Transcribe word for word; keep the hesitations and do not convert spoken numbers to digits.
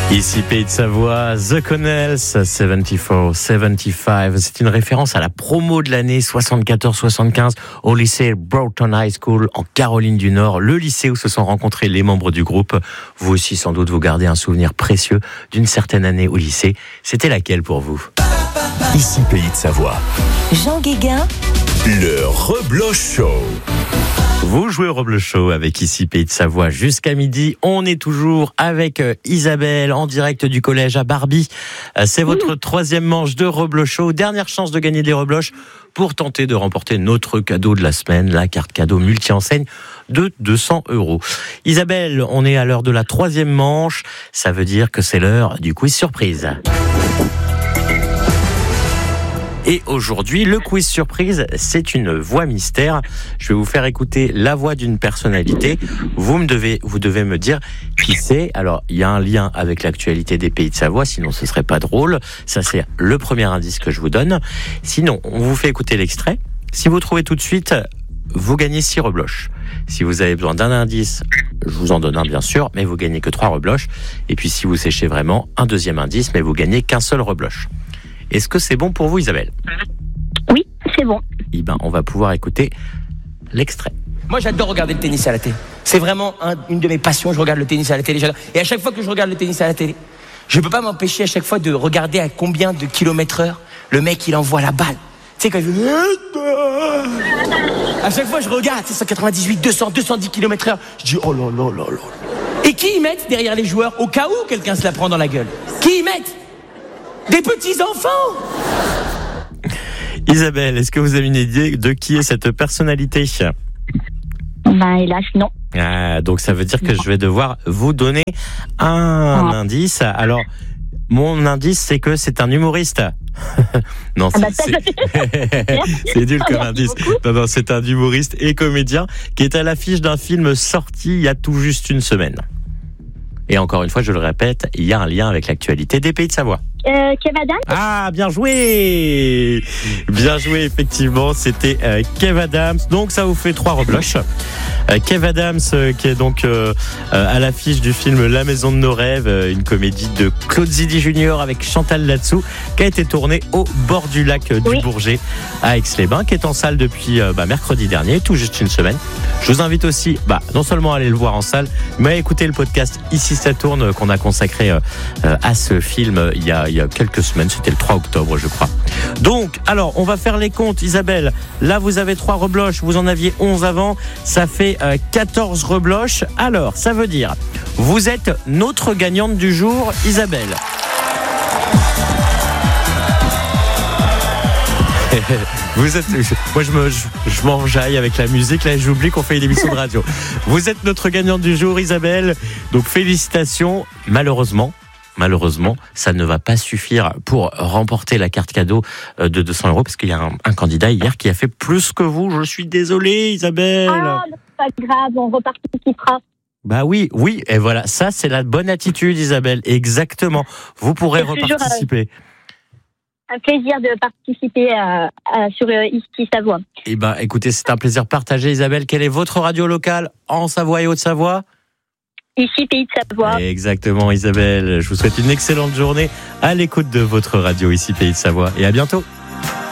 Ici Pays de Savoie, The Connells, soixante-quatre soixante-quinze. C'est une référence à la promo de l'année soixante-quatorze soixante-quinze au lycée Broughton High School en Caroline du Nord, le lycée où se sont rencontrés les membres du groupe. Vous aussi, sans doute, vous gardez un souvenir précieux d'une certaine année au lycée. C'était laquelle pour vous ? Ici Pays de Savoie. Jean Guéguin. Le Rebloch Show. Vous jouez au Rebloch Show avec Ici Pays de Savoie jusqu'à midi. On est toujours avec Isabelle en direct du collège à Barbie. C'est votre troisième manche de Rebloch Show. Dernière chance de gagner des rebloches pour tenter de remporter notre cadeau de la semaine, la carte cadeau multi-enseigne de deux cents euros. Isabelle, on est à l'heure de la troisième manche. Ça veut dire que c'est l'heure du quiz surprise. Et aujourd'hui, le quiz surprise, c'est une voix mystère. Je vais vous faire écouter la voix d'une personnalité. Vous me devez, vous devez me dire qui c'est. Alors, il y a un lien avec l'actualité des Pays de Savoie, sinon ce serait pas drôle. Ça, c'est le premier indice que je vous donne. Sinon, on vous fait écouter l'extrait. Si vous trouvez tout de suite, vous gagnez six rebloches. Si vous avez besoin d'un indice, je vous en donne un bien sûr, mais vous gagnez que trois rebloches. Et puis, si vous séchez vraiment, un deuxième indice, mais vous gagnez qu'un seul rebloche. Est-ce que c'est bon pour vous, Isabelle ? Oui, c'est bon. Eh ben, on va pouvoir écouter l'extrait. Moi, j'adore regarder le tennis à la télé. C'est vraiment un, une de mes passions. Je regarde le tennis à la télé. J'adore. Et à chaque fois que je regarde le tennis à la télé, je peux pas m'empêcher à chaque fois de regarder à combien de kilomètres heure le mec il envoie la balle. Tu sais quand il fait... À chaque fois, je regarde, c'est cent quatre-vingt-dix-huit, deux cents, deux cent dix kilomètres heure. Je dis oh là là là là. Et qui y mettent derrière les joueurs au cas où quelqu'un se la prend dans la gueule ? Qui y mettent ? Des petits-enfants. Isabelle, est-ce que vous avez une idée de qui est cette personnalité ? Ben, hélas, non. Ah, donc ça veut dire que je vais devoir vous donner un Ah. indice. Alors, mon indice, c'est que c'est un humoriste. Non, Ah bah, c'est, ça, c'est... c'est nul comme Merci indice. beaucoup. Non, non, c'est un humoriste et comédien qui est à l'affiche d'un film sorti il y a tout juste une semaine. Et encore une fois, je le répète, il y a un lien avec l'actualité des Pays de Savoie. Euh, Kev Adams. Ah, bien joué! Bien joué, effectivement, c'était euh, Kev Adams. Donc, ça vous fait trois rebloches. Euh, Kev Adams, euh, qui est donc euh, euh, à l'affiche du film La Maison de nos rêves, euh, une comédie de Claude Zidi Junior avec Chantal Latsou, qui a été tournée au bord du lac euh, du Oui. Bourget, à Aix-les-Bains, qui est en salle depuis euh, bah, mercredi dernier, tout juste une semaine. Je vous invite aussi, bah, non seulement à aller le voir en salle, mais à écouter le podcast Ici ça tourne, euh, qu'on a consacré euh, euh, à ce film euh, il y a il y a quelques semaines, c'était le trois octobre je crois. Donc, alors, on va faire les comptes, Isabelle. Là, vous avez trois rebloches, vous en aviez onze avant, ça fait euh, quatorze rebloches. Alors, ça veut dire, vous êtes notre gagnante du jour, Isabelle. Vous êtes, moi je me, je, je m'enjaille avec la musique, là j'oublie qu'on fait une émission de radio. Vous êtes notre gagnante du jour, Isabelle. Donc félicitations. Malheureusement, malheureusement, ça ne va pas suffire pour remporter la carte cadeau de deux cents euros parce qu'il y a un, un candidat hier qui a fait plus que vous. Je suis désolé, Isabelle. Ah, c'est pas grave, on reparticipera. Bah oui, oui, et voilà, ça c'est la bonne attitude, Isabelle. Exactement. Vous pourrez C'est toujours, reparticiper. Un plaisir de participer à, à, sur euh, Ici Savoie. Eh ben, écoutez, c'est un plaisir partagé, Isabelle. Quelle est votre radio locale en Savoie et Haute-Savoie ? Ici Pays de Savoie. Exactement, Isabelle. Je vous souhaite une excellente journée à l'écoute de votre radio Ici Pays de Savoie et à bientôt.